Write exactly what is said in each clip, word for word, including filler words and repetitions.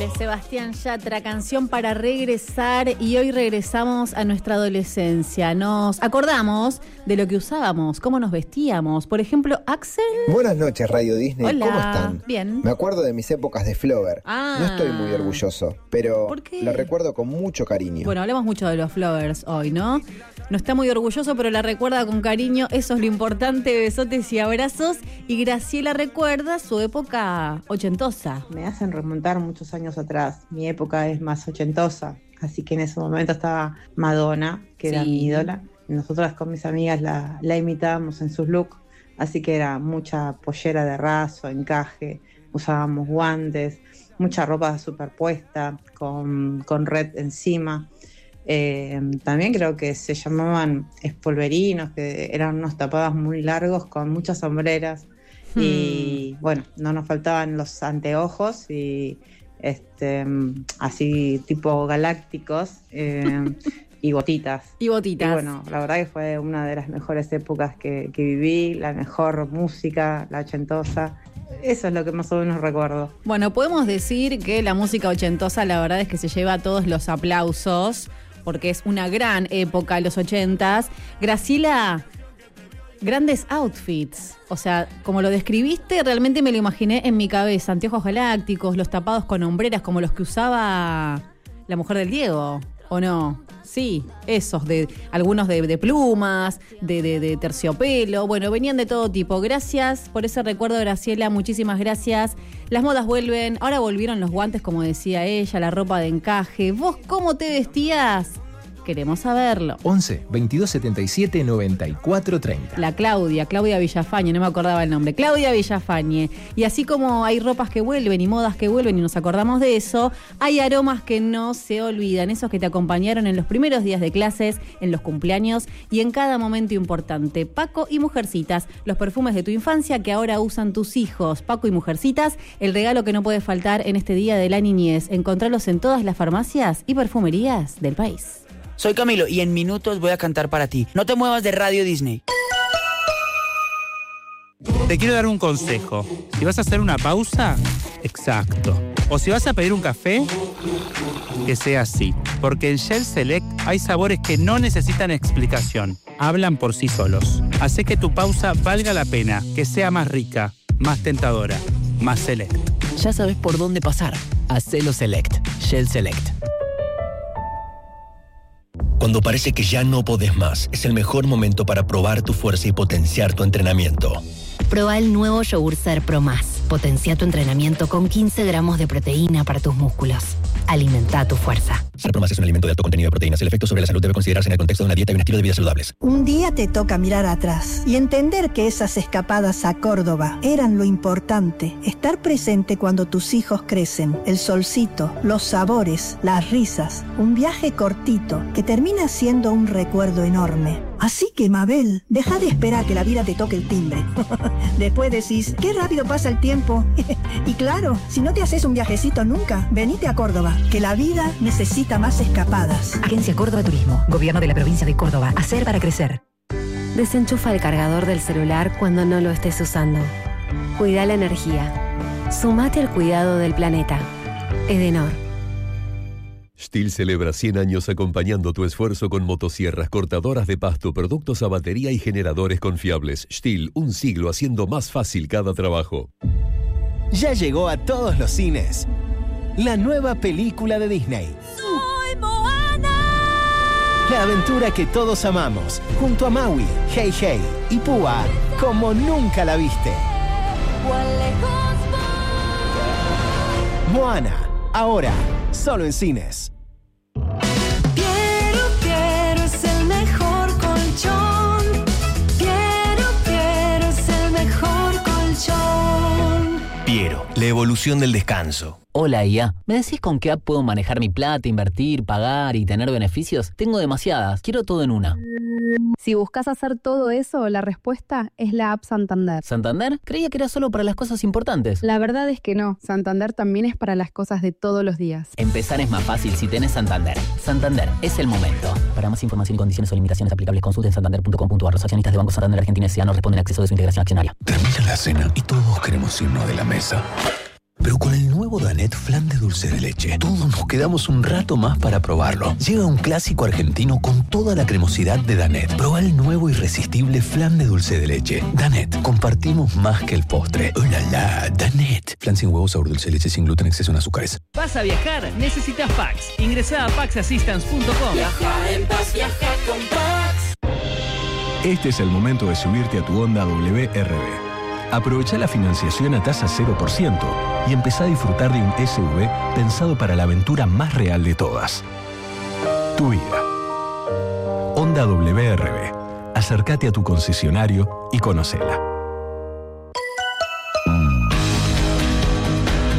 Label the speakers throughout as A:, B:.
A: de Sebastián Yatra, canción para regresar, y hoy regresamos a nuestra adolescencia. Nos acordamos de lo que usábamos, cómo nos vestíamos. Por ejemplo, Axel.
B: Buenas noches, Radio Disney.
A: Hola.
B: ¿Cómo están?
A: Bien.
B: Me acuerdo de mis épocas de Flover.
A: Ah.
B: No estoy muy orgulloso, pero
A: ¿Por qué?
B: lo recuerdo con mucho cariño.
A: Bueno, hablamos mucho de los Flowers hoy, ¿no? No está muy orgulloso, pero la recuerda con cariño. Eso es lo importante. Besotes y abrazos. Y Graciela recuerda su época ochentosa.
C: Me hacen remontar muchos años atrás. Mi época es más ochentosa. Así que en ese momento estaba Madonna, que era
A: Sí.
C: mi ídola. Nosotras con mis amigas la, la imitábamos en sus looks. Así que era mucha pollera de raso, encaje. Usábamos guantes, mucha ropa superpuesta con, con red encima. Eh, también creo que se llamaban espolverinos, que eran unos tapados muy largos con muchas sombreras. Hmm. Y bueno, no nos faltaban los anteojos y este así tipo galácticos eh, y botitas.
A: Y botitas.
C: Y bueno, la verdad que fue una de las mejores épocas que, que viví, la mejor música, la ochentosa. Eso es lo que más o menos recuerdo.
A: Bueno, podemos decir que la música ochentosa, la verdad es que se lleva todos los aplausos, porque es una gran época, los ochentas. Graciela, grandes outfits. O sea, como lo describiste, realmente me lo imaginé en mi cabeza. Anteojos galácticos, los tapados con hombreras como los que usaba la mujer del Diego, ¿o no? Sí, esos, de algunos de, de plumas, de, de, de terciopelo. Bueno, venían de todo tipo. Gracias por ese recuerdo, Graciela. Muchísimas gracias. Las modas vuelven. Ahora volvieron los guantes, como decía ella, la ropa de encaje. ¿Vos cómo te vestías? Queremos saberlo.
D: once, veintidós, setenta y siete, noventa y cuatro, treinta.
A: La Claudia, Claudia Villafañe, no me acordaba el nombre. Claudia Villafañe. Y así como hay ropas que vuelven y modas que vuelven y nos acordamos de eso, hay aromas que no se olvidan, esos que te acompañaron en los primeros días de clases, en los cumpleaños y en cada momento importante. Paco y Mujercitas, los perfumes de tu infancia que ahora usan tus hijos. Paco y Mujercitas, el regalo que no puede faltar en este día de la niñez. Encontralos en todas las farmacias y perfumerías del país.
E: Soy Camilo y en minutos voy a cantar para ti. No te muevas de Radio Disney.
F: Te quiero dar un consejo. Si vas a hacer una pausa, exacto. O si vas a pedir un café, que sea así. Porque en Shell Select hay sabores que no necesitan explicación. Hablan por sí solos. Hace que tu pausa valga la pena, que sea más rica, más tentadora, más Select.
G: Ya sabes por dónde pasar. Hacelo Select. Shell Select.
H: Cuando parece que ya no podés más, es el mejor momento para probar tu fuerza y potenciar tu entrenamiento.
I: Proba el nuevo yogur Serpro Más. Potencia tu entrenamiento con quince gramos de proteína para tus músculos. Alimenta tu fuerza.
H: Serpro Más es un alimento de alto contenido de proteínas. El efecto sobre la salud debe considerarse en el contexto de una dieta y un estilo de vida saludables.
J: Un día te toca mirar atrás y entender que esas escapadas a Córdoba eran lo importante. Estar presente cuando tus hijos crecen. El solcito, los sabores, las risas. Un viaje cortito que termina siendo un recuerdo enorme. Así que, Mabel, deja de esperar que la vida te toque el timbre. Después decís, qué rápido pasa el tiempo. Y claro, si no te haces un viajecito nunca, venite a Córdoba, que la vida necesita más escapadas.
K: Agencia Córdoba Turismo, Gobierno de la Provincia de Córdoba. Hacer para crecer.
I: Desenchufa el cargador del celular cuando no lo estés usando. Cuida la energía. Sumate al cuidado del planeta. Edenor.
L: STIHL celebra cien años acompañando tu esfuerzo con motosierras cortadoras de pasto, productos a batería y generadores confiables. STIHL, un siglo haciendo más fácil cada trabajo.
M: Ya llegó a todos los cines la nueva película de Disney.
N: ¡Soy Moana!
M: La aventura que todos amamos, junto a Maui, Hey Hey y Púa, como nunca la viste. Moana, ahora, solo en cines.
N: Piero, Piero es el mejor colchón. Piero, Piero es el mejor colchón.
H: Piero, la evolución del descanso.
G: Hola I A, ¿me decís con qué app puedo manejar mi plata, invertir, pagar y tener beneficios? Tengo demasiadas, quiero todo en una.
O: Si buscas hacer todo eso, la respuesta es la app Santander.
G: ¿Santander? Creía que era solo para las cosas importantes.
O: La verdad es que no, Santander también es para las cosas de todos los días.
G: Empezar es más fácil si tenés Santander. Santander, es el momento. Para más información y condiciones o limitaciones aplicables, consulten santander punto com punto a r. Los accionistas de Banco Santander Argentina S A no responden al acceso de su integración accionaria.
P: Termina la cena y todos queremos irnos de la mesa. Pero con el nuevo nuevo Danette Flan de dulce de leche. Todos nos quedamos un rato más para probarlo. Llega un clásico argentino con toda la cremosidad de Danette. Proba el nuevo irresistible flan de dulce de leche. Danette, compartimos más que el postre. ¡Oh, la, la! Danette. Flan sin huevo, sabor dulce de leche, sin gluten, exceso en azúcares.
Q: ¿Vas a viajar? Necesitas Pax. Ingresá a pax assistance punto com.
N: Viaja en paz, viaja con Pax.
D: Este es el momento de subirte a tu Honda W R V. Aprovecha la financiación a tasa cero por ciento y empezá a disfrutar de un S U V pensado para la aventura más real de todas. Tu vida. Honda W R V. Acércate a tu concesionario y conócela.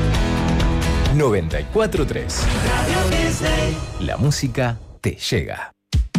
D: noventa y cuatro punto tres.
N: Radio Disney.
D: La música te llega.